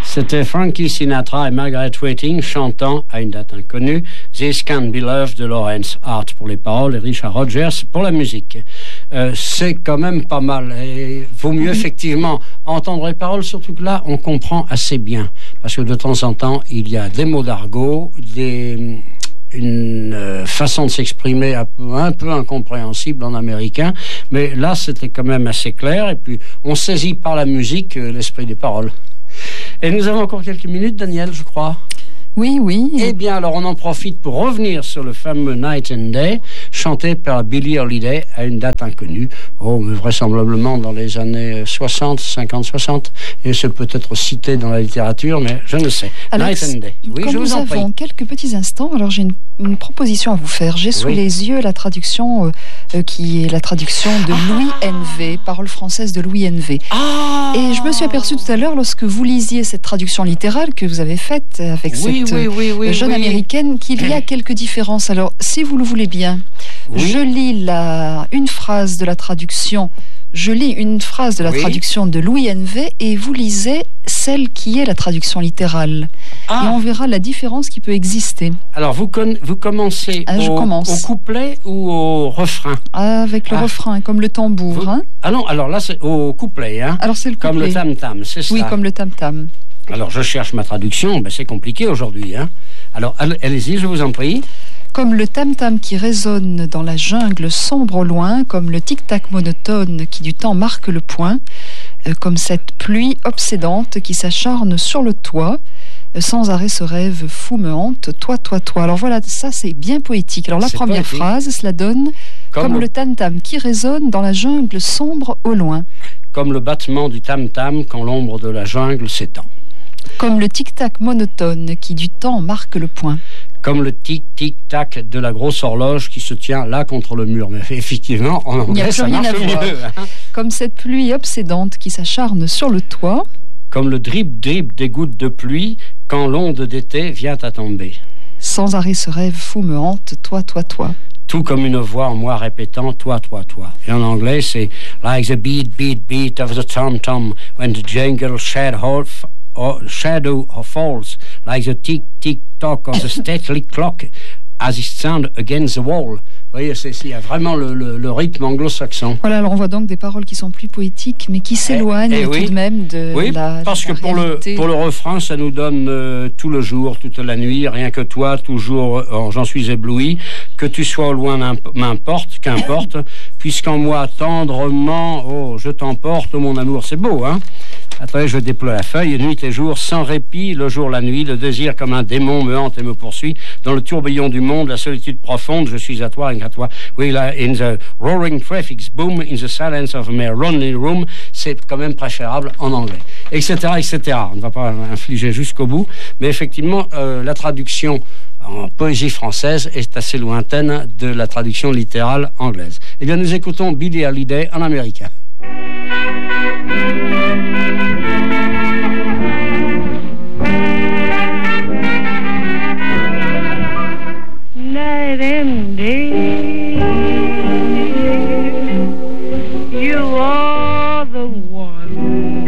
C'était Frankie Sinatra et Margaret Waiting chantant à une date inconnue This Can't Be Love de Lawrence Hart pour les paroles et Richard Rodgers pour la musique. C'est quand même pas mal et vaut mieux effectivement entendre les paroles, surtout que là on comprend assez bien parce que de temps en temps il y a des mots d'argot, une façon de s'exprimer un peu incompréhensible en américain, mais là c'était quand même assez clair et puis on saisit par la musique l'esprit des paroles. Et nous avons encore quelques minutes, Daniel, je crois. Oui. Eh bien, alors on en profite pour revenir sur le fameux Night and Day, chanté par Billie Holiday à une date inconnue, mais vraisemblablement dans les années 50-60, et c'est peut-être cité dans la littérature, mais je ne sais. Alex, Night and Day. Oui, comme je vous en prie. Nous avons quelques petits instants, alors j'ai une proposition à vous faire. J'ai sous les yeux la traduction qui est la traduction de Louis N.V., parole française de Louis N.V. Et je me suis aperçue tout à l'heure, lorsque vous lisiez cette traduction littérale que vous avez faite avec cette jeune américaine, qu'il y a quelques différences. Alors, si vous le voulez bien, je lis une phrase de la traduction. Je lis une phrase de la traduction de Louis N.V. et vous lisez celle qui est la traduction littérale. Et on verra la différence qui peut exister. Alors, vous commencez au couplet ou au refrain? Avec le refrain, comme le tambour. Ah non, alors là, c'est au couplet. Alors, c'est le couplet. Comme le tam-tam, c'est ça? Oui, comme le tam-tam. Alors, je cherche ma traduction. C'est compliqué aujourd'hui. Alors, allez-y, je vous en prie. Comme le tam-tam qui résonne dans la jungle sombre au loin, comme le tic-tac monotone qui du temps marque le point, comme cette pluie obsédante qui s'acharne sur le toit, sans arrêt ce rêve fou me hante, toi. Alors voilà, ça c'est bien poétique. Alors la première phrase, cela donne comme le tam-tam qui résonne dans la jungle sombre au loin. Comme le battement du tam-tam quand l'ombre de la jungle s'étend. Comme le tic-tac monotone qui du temps marque le point. Comme le tic-tic-tac de la grosse horloge qui se tient là contre le mur. Mais effectivement, en anglais, ça marche mieux. Comme cette pluie obsédante qui s'acharne sur le toit. Comme le drip-drip des gouttes de pluie quand l'onde d'été vient à tomber. Sans arrêt ce rêve fou me hante, toi. Tout comme une voix en moi répétant toi. Et en anglais, c'est like the beat of the tom-tom when the jingle shadow falls, like the tick-tick-tock of the stately clock as it sounds against the wall. Vous voyez, il y a vraiment le rythme anglo-saxon. Voilà, alors on voit donc des paroles qui sont plus poétiques, mais qui s'éloignent tout de même de la parce que pour le refrain, ça nous donne tout le jour, toute la nuit, rien que toi, toujours, j'en suis ébloui, que tu sois au loin, qu'importe, puisqu'en moi, tendrement, je t'emporte, mon amour, c'est beau, hein? Après, je déploie la feuille, nuit et jour, sans répit, le jour, la nuit, le désir comme un démon me hante et me poursuit. Dans le tourbillon du monde, la solitude profonde, je suis à toi, rien qu'à toi. Oui, là, in the roaring traffic's boom, in the silence of my lonely room, c'est quand même préférable en anglais, etc. On ne va pas infliger jusqu'au bout, mais effectivement, la traduction en poésie française est assez lointaine de la traduction littérale anglaise. Eh bien, nous écoutons Billie Holiday en américain.